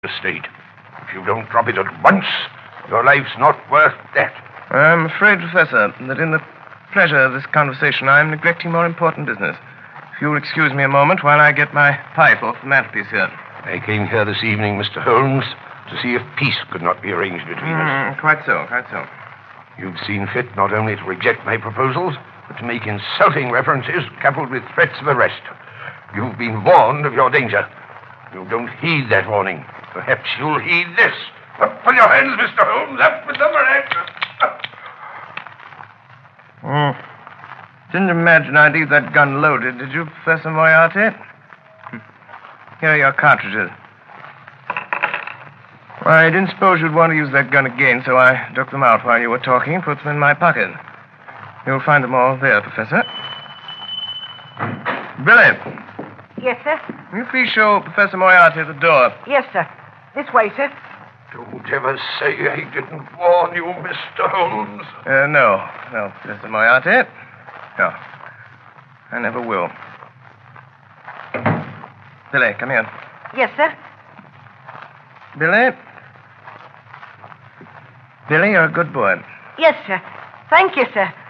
estate. If you don't drop it at once, your life's not worth that. I'm afraid, Professor, that in the pleasure of this conversation, I'm neglecting more important business. If you'll excuse me a moment while I get my pipe off the mantelpiece here. I came here this evening, Mr. Holmes, to see if peace could not be arranged between us. Quite so, quite so. You've seen fit not only to reject my proposals, but to make insulting references coupled with threats of arrest. You've been warned of your danger. You don't heed that warning. Perhaps you'll heed this. Up with your hands, Mr. Holmes. Up with them, Didn't imagine I'd leave that gun loaded, did you, Professor Moriarty? Here are your cartridges. I didn't suppose you'd want to use that gun again, so I took them out while you were talking and put them in my pocket. You'll find them all there, Professor. Billy. Yes, sir? Will you please show Professor Moriarty the door? Yes, sir. This way, sir. Don't ever say I didn't warn you, Mr. Holmes. No, Professor Moriarty. No, I never will. Billy, come here. Yes, sir. Billy? Billy, you're a good boy. Yes, sir. Thank you, sir.